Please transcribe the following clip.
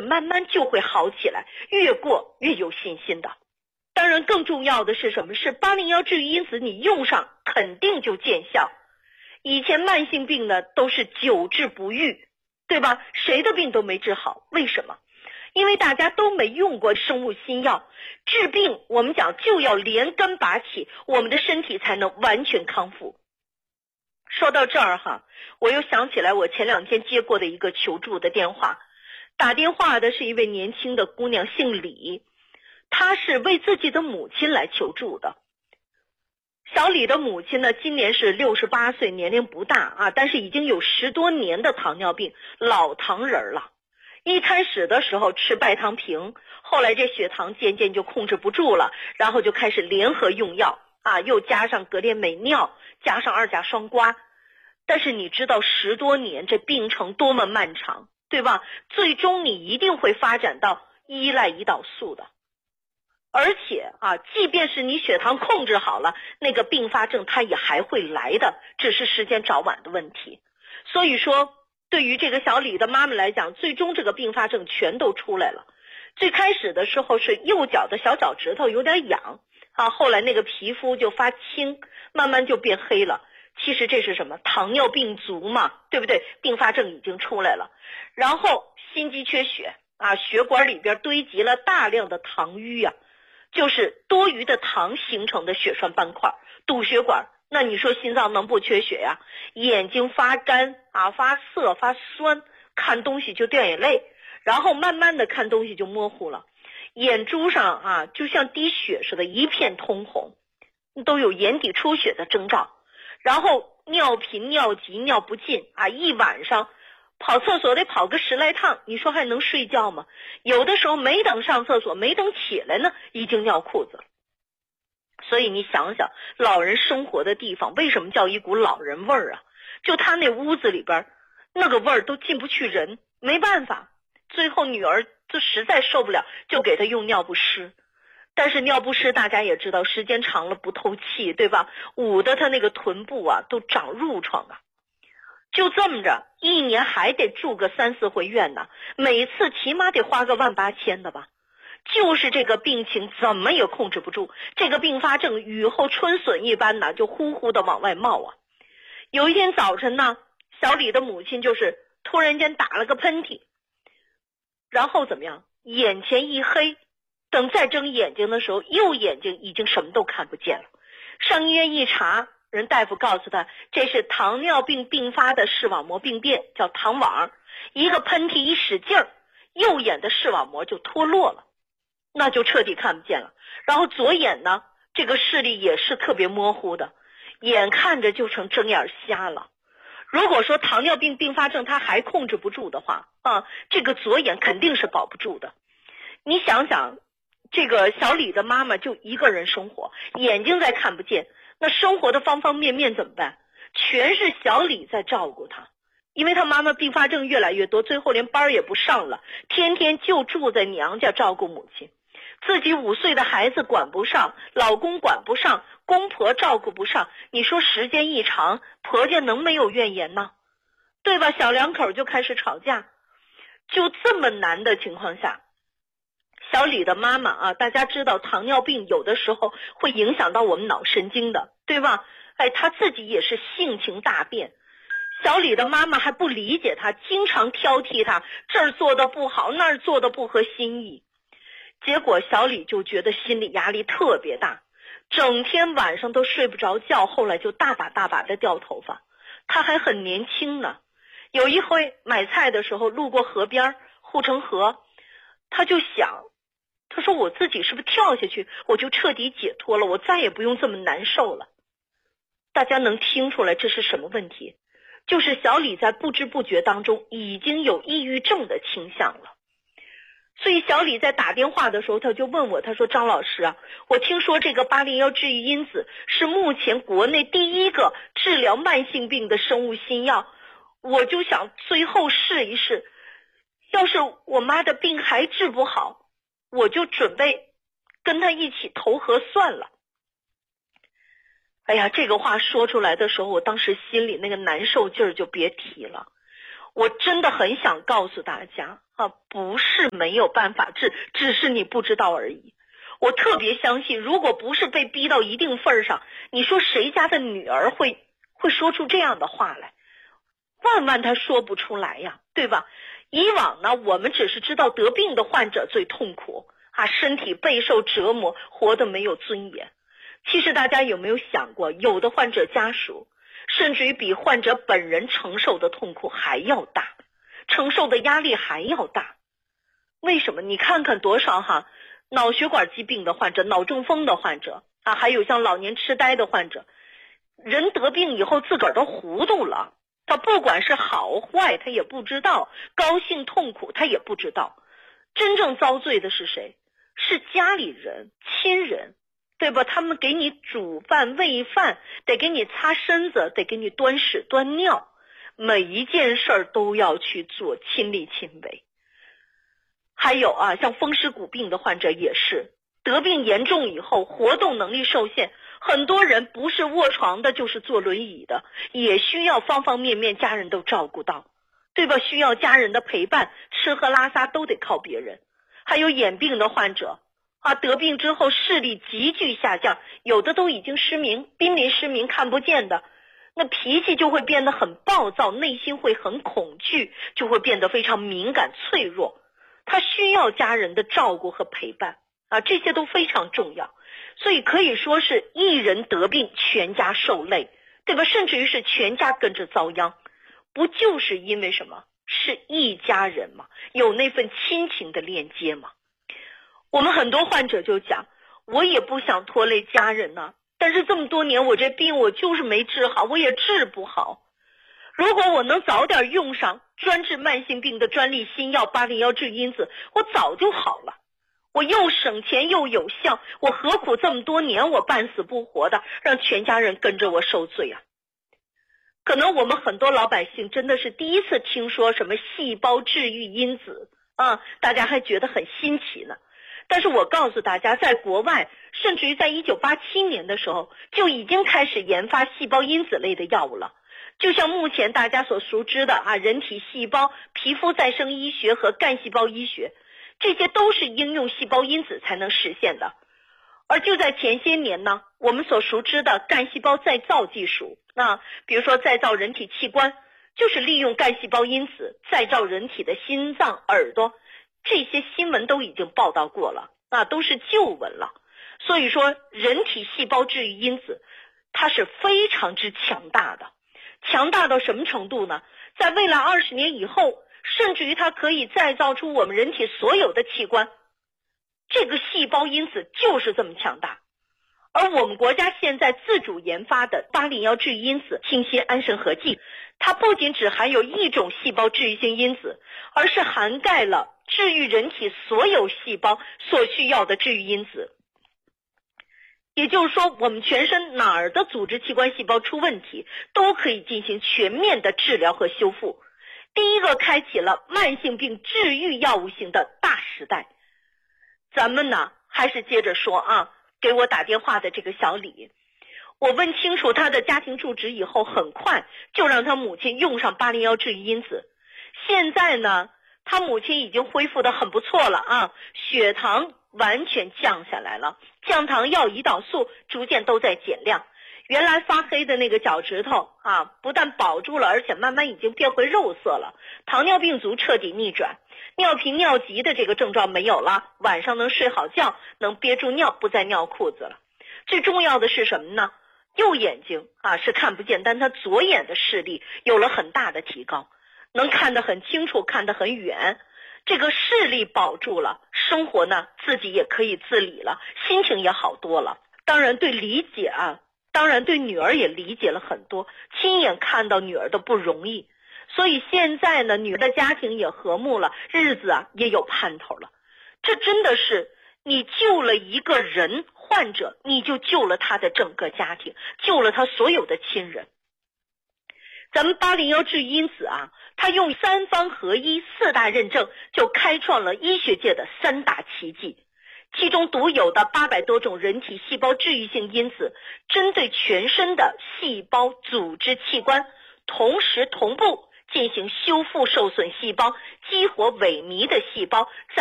慢慢就会好起来，越过越有信心的。当然更重要的是什么？是801治愈因子你用上肯定就见效。以前慢性病呢都是久治不愈，对吧？谁的病都没治好，为什么？因为大家都没用过生物新药，治病我们讲就要连根拔起，我们的身体才能完全康复。说到这儿哈，我又想起来我前2天接过的一个求助的电话，打电话的是一位年轻的姑娘，姓李，她是为自己的母亲来求助的。小李的母亲呢，今年是68岁，年龄不大啊，但是已经有10多年的糖尿病，老糖人了。一开始的时候吃拜糖平，后来这血糖渐渐就控制不住了，然后就开始联合用药啊，又加上格列美尿，加上2甲双胍。但是你知道10多年这病程多么漫长，对吧？最终你一定会发展到依赖胰岛素的。而且啊，即便是你血糖控制好了，那个并发症它也还会来的，只是时间早晚的问题。所以说对于这个小李的妈妈来讲，最终这个并发症全都出来了。最开始的时候是右脚的小脚趾头有点痒啊，后来那个皮肤就发青，慢慢就变黑了。其实这是什么？糖尿病足嘛，对不对？并发症已经出来了。然后心肌缺血啊，血管里边堆积了大量的糖淤啊，就是多余的糖形成的血栓斑块，堵血管。那你说心脏能不缺血呀？眼睛发干啊，发涩发酸，看东西就掉眼泪，然后慢慢的看东西就模糊了，眼珠上啊就像滴血似的，一片通红，都有眼底出血的征兆。然后尿频尿急尿不尽啊，一晚上跑厕所得跑个10来趟，你说还能睡觉吗？有的时候没等上厕所，没等起来呢，已经尿裤子了。所以你想想，老人生活的地方为什么叫一股老人味儿啊？就他那屋子里边那个味儿都进不去人，没办法，最后女儿就实在受不了，就给他用尿不湿。但是尿不湿大家也知道，时间长了不透气，对吧？捂得他那个臀部啊都长褥疮啊。就这么着，一年还得住个3、4回院呢，每次起码得花个18000的吧。就是这个病情怎么也控制不住，这个并发症雨后春笋一般呢，就呼呼的往外冒啊。有一天早晨呢，小李的母亲就是突然间打了个喷嚏，然后怎么样？眼前一黑，等再睁眼睛的时候，右眼睛已经什么都看不见了。上医院一查，人大夫告诉他，这是糖尿病并发的视网膜病变，叫糖网。一个喷嚏一使劲儿，右眼的视网膜就脱落了，那就彻底看不见了。然后左眼呢，这个视力也是特别模糊的，眼看着就成睁眼瞎了。如果说糖尿病并发症它还控制不住的话啊，这个左眼肯定是保不住的。你想想，这个小李的妈妈就一个人生活，眼睛再看不见，那生活的方方面面怎么办？全是小李在照顾他。因为他妈妈并发症越来越多，最后连班也不上了，天天就住在娘家照顾母亲。自己5岁的孩子管不上，老公管不上，公婆照顾不上，你说时间一长，婆家能没有怨言呢？对吧？小两口就开始吵架。就这么难的情况下，小李的妈妈啊，大家知道糖尿病有的时候会影响到我们脑神经的，对吧？她自己也是性情大变。小李的妈妈还不理解他，经常挑剔他，这儿做的不好，那儿做的不合心意。结果小李就觉得心理压力特别大，整天晚上都睡不着觉，后来就大把的掉头发。他还很年轻呢，有一回买菜的时候路过河边护城河，他就想，他说我自己是不是跳下去我就彻底解脱了，我再也不用这么难受了。大家能听出来这是什么问题？就是小李在不知不觉当中已经有抑郁症的倾向了。所以小李在打电话的时候，他就问我，他说张老师啊，我听说这个801治愈因子是目前国内第一个治疗慢性病的生物新药，我就想最后试一试，要是我妈的病还治不好，我就准备跟他一起投河算了。哎呀，这个话说出来的时候，我当时心里那个难受劲儿就别提了。 我真的很想告诉大家啊，不是没有办法治，只是你不知道而已。我特别相信，如果不是被逼到一定份上，你说谁家的女儿会说出这样的话来？万万他说不出来呀，对吧？以往呢，我们只是知道得病的患者最痛苦啊，身体备受折磨，活得没有尊严。其实大家有没有想过，有的患者家属甚至于比患者本人承受的痛苦还要大，承受的压力还要大。为什么？你看看多少脑血管疾病的患者，脑中风的患者啊，还有像老年痴呆的患者，人得病以后自个儿都糊涂了，他不管是好坏他也不知道，高兴痛苦他也不知道。真正遭罪的是谁？是家里人、亲人，对吧？他们给你煮饭喂饭，得给你擦身子，得给你端屎端尿，每一件事儿都要去做，亲力亲为。还有啊，像风湿骨病的患者也是，得病严重以后活动能力受限，很多人不是卧床的就是坐轮椅的，也需要方方面面家人都照顾到，对吧？需要家人的陪伴，吃喝拉撒都得靠别人。还有眼病的患者啊，得病之后视力急剧下降，有的都已经失明，濒临失明，看不见的，那脾气就会变得很暴躁，内心会很恐惧，就会变得非常敏感脆弱，他需要家人的照顾和陪伴啊，这些都非常重要。所以可以说是一人得病全家受累，对吧？甚至于是全家跟着遭殃，不就是因为什么？是一家人嘛，有那份亲情的链接嘛。我们很多患者就讲，我也不想拖累家人呢，但是这么多年我这病我就是没治好，我也治不好。如果我能早点用上专治慢性病的专利新药801治因子，我早就好了，我又省钱又有效，我何苦这么多年我半死不活的让全家人跟着我受罪啊？可能我们很多老百姓真的是第一次听说什么细胞治愈因子啊，大家还觉得很新奇呢。但是我告诉大家，在国外甚至于在1987年的时候就已经开始研发细胞因子类的药物了。就像目前大家所熟知的啊，人体细胞、皮肤再生医学和干细胞医学，这些都是应用细胞因子才能实现的。而就在前些年呢，我们所熟知的干细胞再造技术，那比如说再造人体器官，就是利用干细胞因子再造人体的心脏、耳朵，这些新闻都已经报道过了，那都是旧闻了。所以说人体细胞治愈因子它是非常之强大的，强大到什么程度呢？在未来20年以后，甚至于它可以再造出我们人体所有的器官，这个细胞因子就是这么强大。而我们国家现在自主研发的801治愈因子清新安神合剂，它不仅只含有一种细胞治愈性因子，而是涵盖了治愈人体所有细胞所需要的治愈因子。也就是说，我们全身哪儿的组织器官细胞出问题，都可以进行全面的治疗和修复。第一个开启了慢性病治愈药物型的大时代。咱们呢，还是接着说啊，给我打电话的这个小李，我问清楚他的家庭住址以后，很快就让他母亲用上801治愈因子。现在呢，他母亲已经恢复得很不错了啊，血糖完全降下来了，降糖药、胰岛素逐渐都在减量。原来发黑的那个脚趾头啊，不但保住了，而且慢慢已经变回肉色了。糖尿病足彻底逆转，尿频尿急的这个症状没有了，晚上能睡好觉，能憋住尿，不再尿裤子了。最重要的是什么呢？右眼睛啊是看不见，但他左眼的视力有了很大的提高，能看得很清楚，看得很远。这个视力保住了，生活呢自己也可以自理了，心情也好多了。当然对理解啊，当然对女儿也理解了很多，亲眼看到女儿的不容易，所以现在呢，女儿的家庭也和睦了，日子啊也有盼头了。这真的是你救了一个人患者，你就救了他的整个家庭，救了他所有的亲人。咱们801治愈因子啊，它用3方合一4大认证，就开创了医学界的3大奇迹。其中独有的800多种人体细胞治愈性因子，针对全身的细胞、组织、器官，同时同步进行修复受损细胞，激活萎靡的细胞，